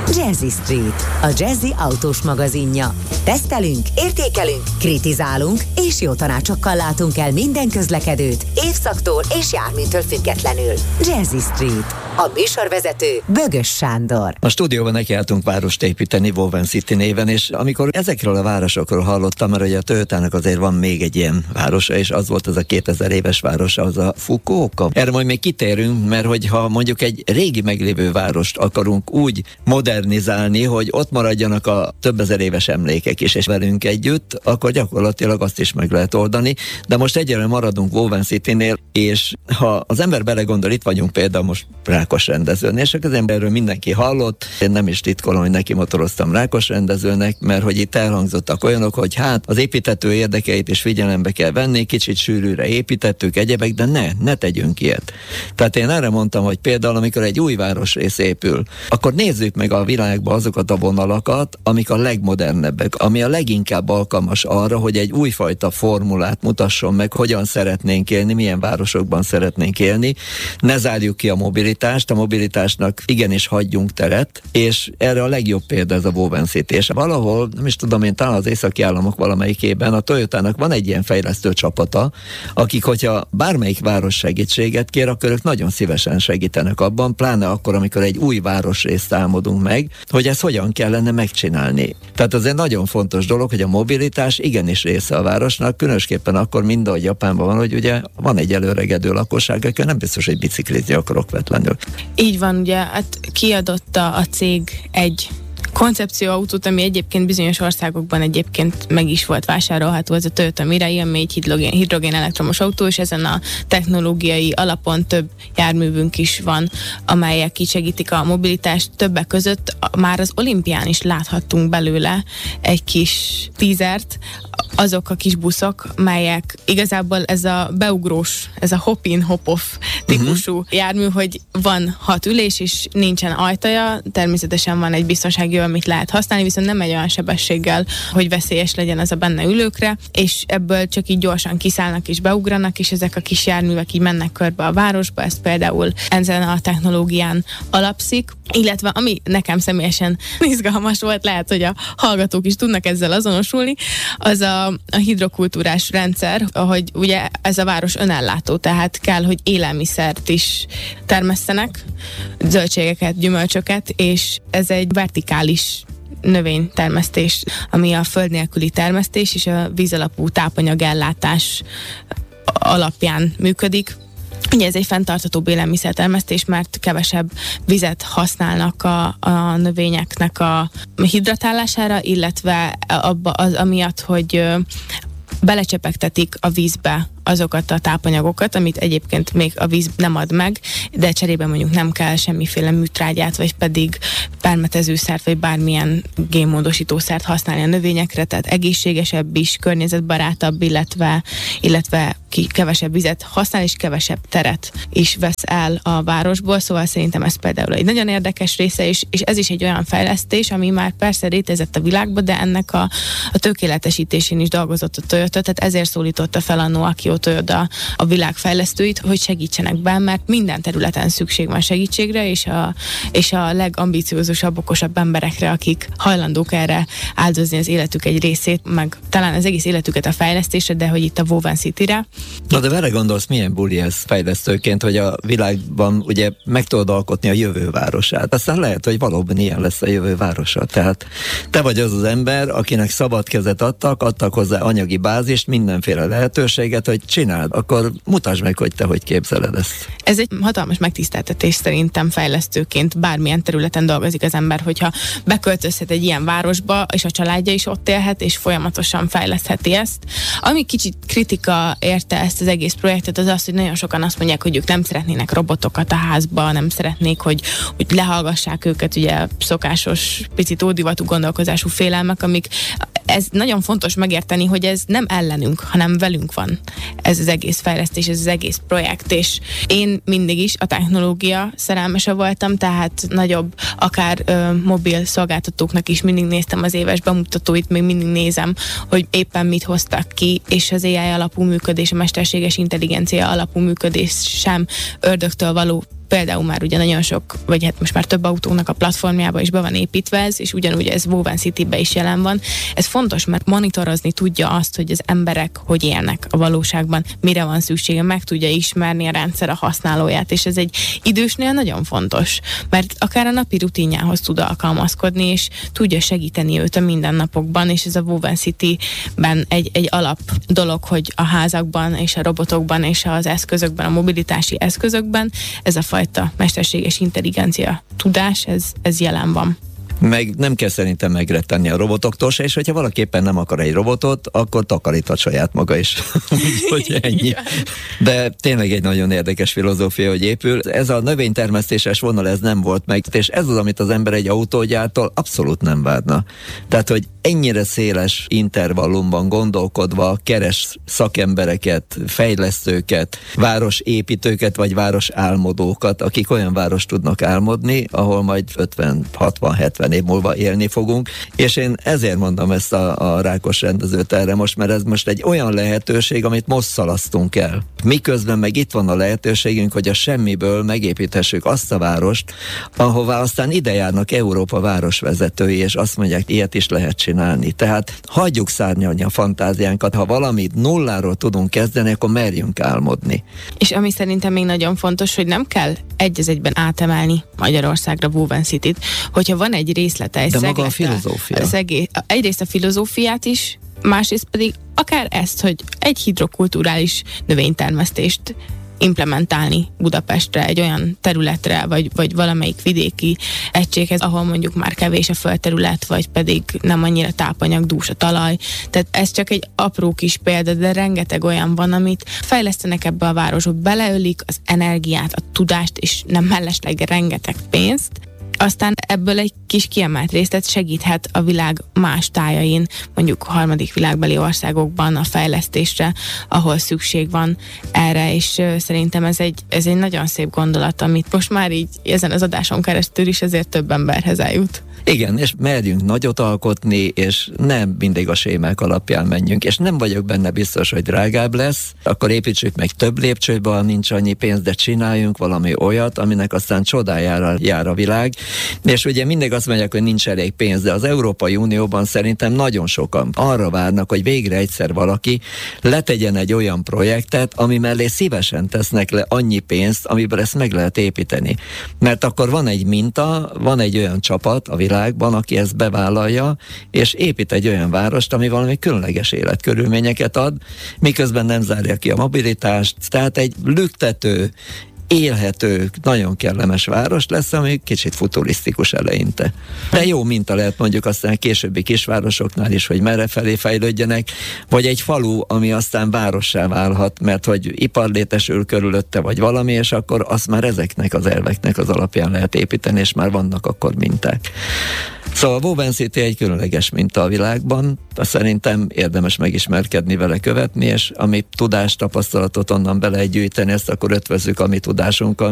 Jazzy Street, a Jazzy autós magazinja. Tesztelünk, értékelünk, kritizálunk és jó tanácsokkal látunk el minden közlekedőt, évszaktól és járműtől függetlenül. Jazzy Street, a műsorvezető Bögös Sándor. A stúdióban nekiálltunk várost építeni Woven City néven, és amikor ezekről a városokról hallottam, mert ugye a Toyotának azért van még egy ilyen városa, és az volt az a 2000 éves városa, az a Fukuoka. Erre majd még kitérünk, mert hogyha mondjuk egy régi meglévő várost akarunk úgy modernizálni, hogy ott maradjanak a több ezer éves emlékek is, és velünk együtt, akkor gyakorlatilag azt is meg lehet oldani. De most egyelőre maradunk Woven Citynél, és ha az ember belegondol, itt vagyunk például most Rákosrendezőnél, és az emberről mindenki hallott, én nem is titkolom, hogy neki motoroztam Rákosrendezőnek, mert hogy itt elhangzottak olyanok, hogy hát az építető érdekeit is figyelembe kell venni, kicsit sűrűre építettük egyebek, de ne tegyünk ilyet. Tehát én erre mondtam, hogy például amikor egy új városrész épül, akkor nézzük meg a világban azokat a vonalakat, amik a legmodernebbek, ami a leginkább alkalmas arra, hogy egy újfajta formulát mutasson meg, hogyan szeretnénk élni, milyen városokban szeretnénk élni. Ne zárjuk ki a mobilitásnak igenis hagyjunk teret, és erre a legjobb példa ez a Woven City. És valahol, nem is tudom én, talán az északi államok valamelyikében a Toyotának van egy ilyen fejlesztő csapata, akik, hogyha bármelyik város segítséget kér, akkor ők nagyon szívesen segítenek abban, pláne akkor, amikor egy új városrészt álmodunk meg, hogy ezt hogyan kellene megcsinálni. Tehát az egy nagyon fontos dolog, hogy a mobilitás igenis része a városnak, különösképpen akkor ahogy Japánban van, hogy ugye van egy előregedő lakosság, akkor nem biztos, hogy biciklizni akarok vetlenül. Így van, ugye, hát kiadotta a cég egy koncepcióautót, ami egyébként bizonyos országokban egyébként meg is volt vásárolható, ez a Toyota Mirai, ami egy hidrogén elektromos autó, és ezen a technológiai alapon több járművünk is van, amelyek így segítik a mobilitást. Többek között már az olimpián is láthattunk belőle egy kis tízert, azok a kis buszok, melyek igazából ez a beugrós, ez a hop-in, hop-off típusú jármű, hogy van 6 ülés, és nincsen ajtaja, természetesen van egy biztonsági öv, amit lehet használni, viszont nem egy olyan sebességgel, hogy veszélyes legyen az a benne ülőkre, és ebből csak így gyorsan kiszállnak és beugranak, és ezek a kis járművek így mennek körbe a városba, ez például ezen a technológián alapszik, illetve ami nekem személyesen izgalmas volt, lehet, hogy a hallgatók is tudnak ezzel azonosulni, az a hidrokultúrás rendszer, hogy ugye ez a város önellátó, tehát kell, hogy élelmiszert is termesszenek, zöldségeket, gyümölcsöket, és ez egy vertikális növénytermesztés, ami a föld nélküli termesztés és a vízalapú tápanyagellátás alapján működik. Ugye ez egy fenntarthatóbb élelmiszertermesztés, mert kevesebb vizet használnak a növényeknek a hidratálására, illetve amiatt, hogy belecsepegtetik a vízbe azokat a tápanyagokat, amit egyébként még a víz nem ad meg, de cserébe mondjuk nem kell semmiféle műtrágyát, vagy pedig permetezőszert, vagy bármilyen génmódosítószert használni a növényekre, tehát egészségesebb is, környezetbarátabb, illetve kevesebb vizet használ, és kevesebb teret is vesz el a városból, szóval szerintem ez például egy nagyon érdekes része, és ez is egy olyan fejlesztés, ami már persze létezett a világban, de ennek a tökéletesítésén is dolgozott a Toyota, tehát ezért szólította fel annó a Toyota a világ fejlesztőit, hogy segítsenek be, mert minden területen szükség van segítségre, és a legambiciózusabb, okosabb emberekre, akik hajlandók erre áldozni az életük egy részét, meg talán az egész életüket a fejlesztésre, de hogy itt a Woven City-re. Na de vele gondolsz, milyen buli ez fejlesztőként, hogy a világban ugye meg tudod alkotni a jövő városát. Aztán lehet, hogy valóban ilyen lesz a jövő városa. Tehát te vagy az ember, akinek szabad kezet adtak hozzá anyagi bázist, mindenféle lehetőséget, hogy csináld, akkor mutasd meg, hogy te hogy képzeled ezt. Ez egy hatalmas megtiszteltetés szerintem fejlesztőként, bármilyen területen dolgozik az ember, hogyha beköltözhet egy ilyen városba, és a családja is ott élhet, és folyamatosan fejlesztheti ezt. Ami kicsit kritika érte ezt az egész projektet, az az, hogy nagyon sokan azt mondják, hogy ők nem szeretnének robotokat a házba, nem szeretnék, hogy lehallgassák őket, ugye szokásos, picit ódivatú gondolkozású félelmek, amik ez nagyon fontos megérteni, hogy ez nem ellenünk, hanem velünk van ez az egész fejlesztés, ez az egész projekt, és én mindig is a technológia szerelmese voltam, tehát nagyobb, akár mobil szolgáltatóknak is mindig néztem az éves bemutatóit, még mindig nézem, hogy éppen mit hoztak ki, és az AI alapú működés, a mesterséges intelligencia alapú működés sem ördögtől való például már ugye nagyon sok, vagy hát most már több autónak a platformjába is be van építve ez, és ugyanúgy ez Woven City-be is jelen van. Ez fontos, mert monitorozni tudja azt, hogy az emberek hogy élnek a valóságban, mire van szüksége, meg tudja ismerni a rendszer a használóját, és ez egy idősnél nagyon fontos, mert akár a napi rutinjához tud alkalmazkodni, és tudja segíteni őt a mindennapokban, és ez a Woven City-ben egy alap dolog, hogy a házakban, és a robotokban, és az eszközökben, a mobilitási eszközökben ez a fajta mesterséges intelligencia tudás, ez jelen van. Meg nem kell szerintem megrettenni a robotoktól se, és hogyha valaképpen nem akar egy robotot, akkor takaríthat saját maga is. Úgyhogy ennyi. De tényleg egy nagyon érdekes filozófia, hogy épül. Ez a növénytermesztéses vonal, ez nem volt meg, és ez az, amit az ember egy autógyártól abszolút nem várna. Tehát, hogy ennyire széles intervallumban gondolkodva keres szakembereket, fejlesztőket, városépítőket, vagy városálmodókat, akik olyan város tudnak álmodni, ahol majd 50-60-70 év múlva élni fogunk, és én ezért mondom ezt a Rákos rendezőt erre most, mert ez most egy olyan lehetőség, amit most szalasztunk el. Miközben meg itt van a lehetőségünk, hogy a semmiből megépíthessük azt a várost, ahová aztán ide járnak Európa városvezetői, és azt mondják, ilyet is lehet csinálni. Tehát hagyjuk szárnyalni a fantáziánkat, ha valamit nulláról tudunk kezdeni, akkor merjünk álmodni. És ami szerintem még nagyon fontos, hogy nem kell egy az egyben átemelni Magyarországra Woven City-t, hogyha van egy részlete, egy maga a filozófia. Egyrészt a filozófiát is, másrészt pedig akár ezt, hogy egy hidrokulturális növénytermesztést implementálni Budapestre, egy olyan területre, vagy valamelyik vidéki egységhez, ahol mondjuk már kevés a földterület, vagy pedig nem annyira tápanyagdús a talaj. Tehát ez csak egy apró kis példa, de rengeteg olyan van, amit fejlesztenek ebbe a városba, beleölik az energiát, a tudást, és nem mellesleg rengeteg pénzt, aztán ebből egy kis kiemelt részlet segíthet a világ más tájain, mondjuk a harmadik világbeli országokban a fejlesztésre, ahol szükség van erre, és szerintem ez egy nagyon szép gondolat, amit most már így ezen az adáson keresztül is ezért több emberhez eljut. Igen, és merjünk nagyot alkotni, és nem mindig a sémák alapján menjünk, és nem vagyok benne biztos, hogy drágább lesz, akkor építsük meg több lépcsőben, nincs annyi pénz, de csináljunk valami olyat, aminek aztán csodájára jár a világ, és ugye mindig azt mondják, hogy nincs elég pénz, de az Európai Unióban szerintem nagyon sokan arra várnak, hogy végre egyszer valaki letegyen egy olyan projektet, ami mellé szívesen tesznek le annyi pénzt, amiből ezt meg lehet építeni. Mert akkor van egy minta, van egy olyan csapat a világban, aki ezt bevállalja, és épít egy olyan várost, ami valami különleges életkörülményeket ad, miközben nem zárja ki a mobilitást, tehát egy lüktető, élhető, nagyon kellemes város lesz, ami kicsit futurisztikus eleinte. De jó minta lehet mondjuk aztán későbbi kisvárosoknál is, hogy merre felé fejlődjenek, vagy egy falu, ami aztán várossá válhat, mert hogy ipar létesül körülötte, vagy valami, és akkor azt már ezeknek az elveknek az alapján lehet építeni, és már vannak akkor minták. Szóval Woven City egy különleges minta a világban, szerintem érdemes megismerkedni vele, követni, és ami tudást, tapasztalatot onnan belegyűjteni, ezt akkor ötvözzük a mi tudásunkkal,